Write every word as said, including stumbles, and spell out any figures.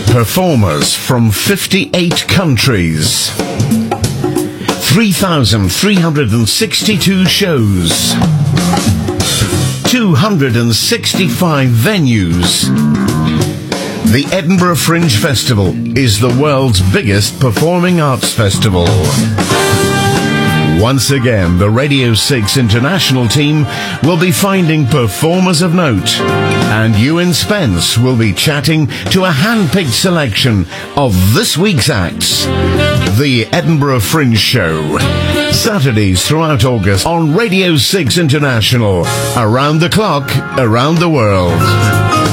Performers from fifty-eight countries. three thousand three hundred sixty-two shows. two hundred sixty-five venues. The Edinburgh Fringe Festival is the world's biggest performing arts festival. Once again, the Radio six International team will be finding performers of note, and Ewan Spence will be chatting to a hand-picked selection of this week's acts. The Edinburgh Fringe Show. Saturdays throughout August on Radio six International. Around the clock, around the world.